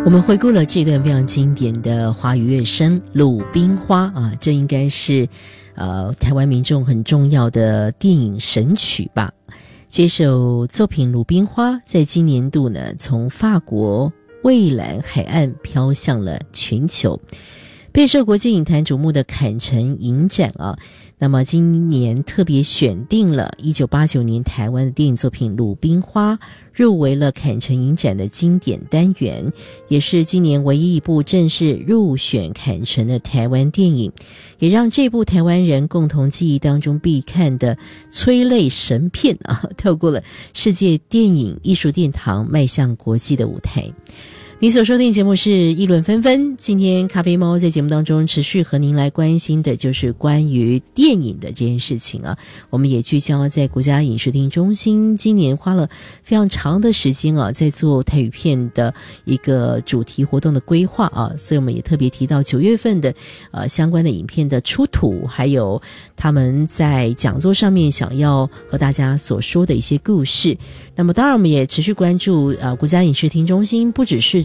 我们回顾了这段非常经典的华语乐声《鲁冰花》啊，这应该是台湾民众很重要的电影神曲吧。这首作品《鲁冰花》在今年度呢，从法国蔚蓝海岸飘向了全球，备受国际影坛瞩目的坎城影展啊。那么今年特别选定了1989年台湾的电影作品《鲁冰花》入围了坎城影展的经典单元，也是今年唯一一部正式入选坎城的台湾电影，也让这部台湾人共同记忆当中必看的催泪神片啊，透过了世界电影艺术殿堂迈向国际的舞台。你所收听节目是议论纷纷，今天咖啡猫在节目当中持续和您来关心的就是关于电影的这件事情啊。我们也聚焦在国家影视厅中心今年花了非常长的时间啊，在做台语片的一个主题活动的规划啊，所以我们也特别提到9月份的相关的影片的出土，还有他们在讲座上面想要和大家所说的一些故事。那么当然我们也持续关注国家影视厅中心不只是